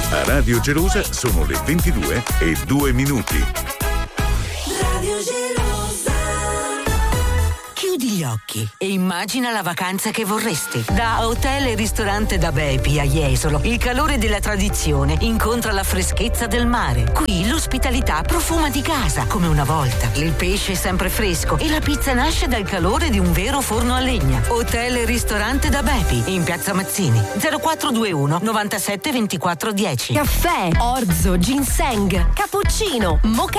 A Radio Gelosa sono le 22:02. Radio Gelosa. Chiudi gli occhi e immagina la vacanza che vorresti. Da Hotel e Ristorante da Bepi a Jesolo, il calore della tradizione incontra la freschezza del mare. Qui l'ospitalità profuma di casa, come una volta. Il pesce è sempre fresco e la pizza nasce dal calore di un vero forno a legna. Hotel e Ristorante da Bepi, in Piazza Mazzini, 0421 97 24 10. Caffè, orzo, ginseng, cappuccino, mocha